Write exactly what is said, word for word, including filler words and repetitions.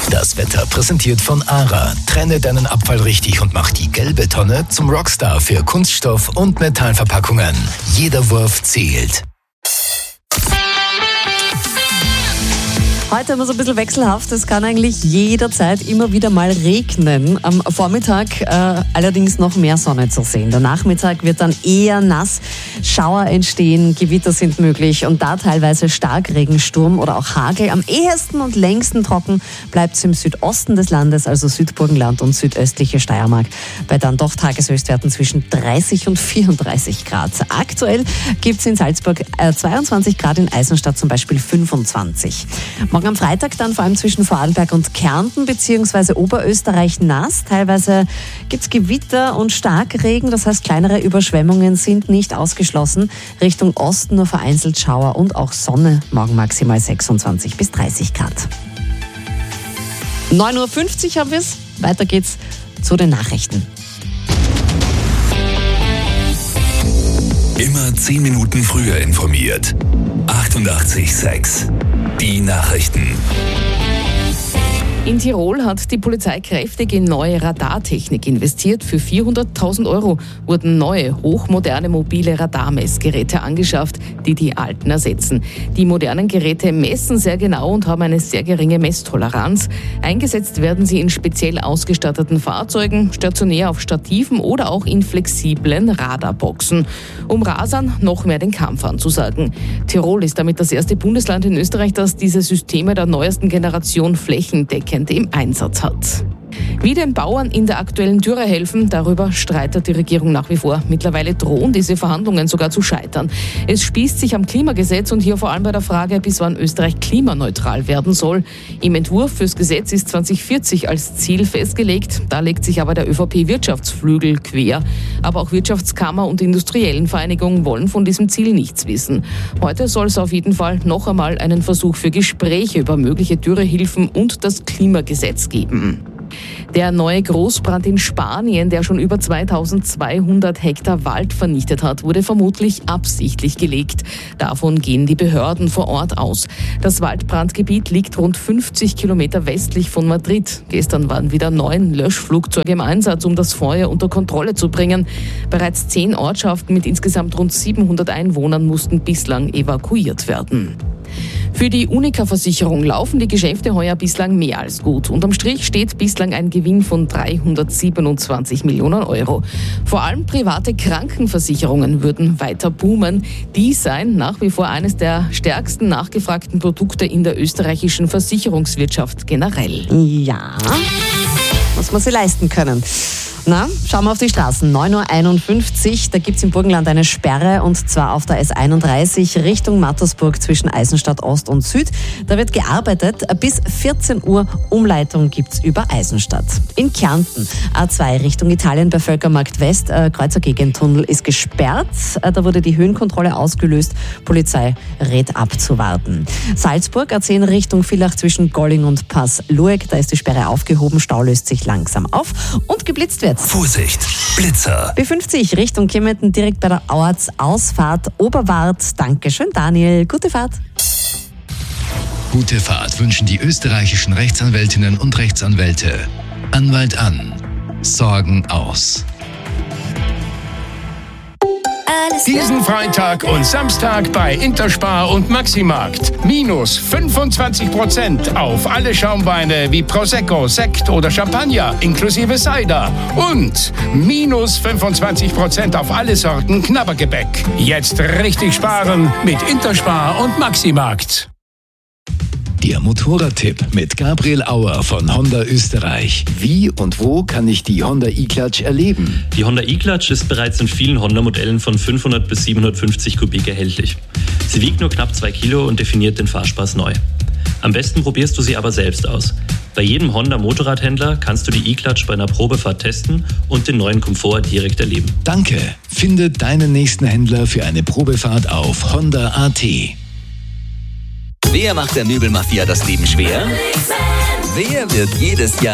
Das Wetter präsentiert von ARA. Trenne deinen Abfall richtig und mach die gelbe Tonne zum Rockstar für Kunststoff- und Metallverpackungen. Jeder Wurf zählt. Heute immer so ein bisschen wechselhaft. Es kann eigentlich jederzeit immer wieder mal regnen. Am Vormittag äh, allerdings noch mehr Sonne zu sehen. Der Nachmittag wird dann eher nass. Schauer entstehen, Gewitter sind möglich und da teilweise Starkregen, Sturm oder auch Hagel. Am ehesten und längsten trocken bleibt es im Südosten des Landes, also Südburgenland und südöstliche Steiermark, bei dann doch Tageshöchstwerten zwischen dreißig und vierunddreißig Grad. Aktuell gibt es in Salzburg äh, zweiundzwanzig Grad, in Eisenstadt zum Beispiel fünfundzwanzig. Morgen am Freitag dann vor allem zwischen Vorarlberg und Kärnten bzw. Oberösterreich nass. Teilweise gibt es Gewitter und Starkregen, das heißt kleinere Überschwemmungen sind nicht ausgeschlossen. Richtung Osten nur vereinzelt Schauer und auch Sonne. Morgen maximal sechsundzwanzig bis dreißig Grad. neun Uhr fünfzig haben wir es. Weiter geht's zu den Nachrichten. Immer zehn Minuten früher informiert. achtundachtzig Komma sechs. Die Nachrichten. In Tirol hat die Polizei kräftig in neue Radartechnik investiert. Für vierhunderttausend Euro wurden neue, hochmoderne mobile Radarmessgeräte angeschafft, die die alten ersetzen. Die modernen Geräte messen sehr genau und haben eine sehr geringe Messtoleranz. Eingesetzt werden sie in speziell ausgestatteten Fahrzeugen, stationär auf Stativen oder auch in flexiblen Radarboxen. Um Rasern noch mehr den Kampf anzusagen. Tirol ist damit das erste Bundesland in Österreich, das diese Systeme der neuesten Generation flächendeckend im Einsatz hat. Wie den Bauern in der aktuellen Dürre helfen, darüber streitet die Regierung nach wie vor. Mittlerweile drohen diese Verhandlungen sogar zu scheitern. Es spießt sich am Klimagesetz und hier vor allem bei der Frage, bis wann Österreich klimaneutral werden soll. Im Entwurf fürs Gesetz ist zwanzig vierzig als Ziel festgelegt. Da legt sich aber der ÖVP-Wirtschaftsflügel quer. Aber auch Wirtschaftskammer und Industriellenvereinigung wollen von diesem Ziel nichts wissen. Heute soll es auf jeden Fall noch einmal einen Versuch für Gespräche über mögliche Dürrehilfen und das Klimagesetz geben. Der neue Großbrand in Spanien, der schon über zweitausendzweihundert Hektar Wald vernichtet hat, wurde vermutlich absichtlich gelegt. Davon gehen die Behörden vor Ort aus. Das Waldbrandgebiet liegt rund fünfzig Kilometer westlich von Madrid. Gestern waren wieder neun Löschflugzeuge im Einsatz, um das Feuer unter Kontrolle zu bringen. Bereits zehn Ortschaften mit insgesamt rund siebenhundert Einwohnern mussten bislang evakuiert werden. Für die Unica-Versicherung laufen die Geschäfte heuer bislang mehr als gut. Unterm Strich steht bislang ein Gewinn von dreihundertsiebenundzwanzig Millionen Euro. Vor allem private Krankenversicherungen würden weiter boomen. Die seien nach wie vor eines der stärksten nachgefragten Produkte in der österreichischen Versicherungswirtschaft generell. Ja, muss man sie leisten können. Na, schauen wir auf die Straßen. neun Uhr einundfünfzig, da gibt es im Burgenland eine Sperre und zwar auf der S einunddreißig Richtung Mattersburg zwischen Eisenstadt Ost und Süd. Da wird gearbeitet. Bis vierzehn Uhr Umleitung gibt es über Eisenstadt. In Kärnten A zwei Richtung Italien bei Völkermarkt West, äh, Kreuzergegentunnel ist gesperrt. Äh, da wurde die Höhenkontrolle ausgelöst. Polizei rät abzuwarten. Salzburg A zehn Richtung Villach zwischen Golling und Pass Lueck, da ist die Sperre aufgehoben. Stau löst sich langsam auf und geblitzt wird. Vorsicht, Blitzer. B fünfzig Richtung Kempten direkt bei der Ortsausfahrt Oberwart. Dankeschön, Daniel. Gute Fahrt. Gute Fahrt wünschen die österreichischen Rechtsanwältinnen und Rechtsanwälte. Anwalt an. Sorgen aus. Diesen Freitag und Samstag bei Interspar und Maximarkt. Minus fünfundzwanzig Prozent auf alle Schaumweine wie Prosecco, Sekt oder Champagner inklusive Cider. Und minus fünfundzwanzig Prozent auf alle Sorten Knabbergebäck. Jetzt richtig sparen mit Interspar und Maximarkt. Der Motorradtipp mit Gabriel Auer von Honda Österreich. Wie und wo kann ich die Honda E-Clutch erleben? Die Honda E-Clutch ist bereits in vielen Honda-Modellen von fünfhundert bis siebenhundertfünfzig Kubik erhältlich. Sie wiegt nur knapp zwei Kilo und definiert den Fahrspaß neu. Am besten probierst du sie aber selbst aus. Bei jedem Honda-Motorradhändler kannst du die E-Clutch bei einer Probefahrt testen und den neuen Komfort direkt erleben. Danke. Finde deinen nächsten Händler für eine Probefahrt auf Honda Punkt a t. Wer macht der Möbelmafia das Leben schwer? Wer wird jedes Jahr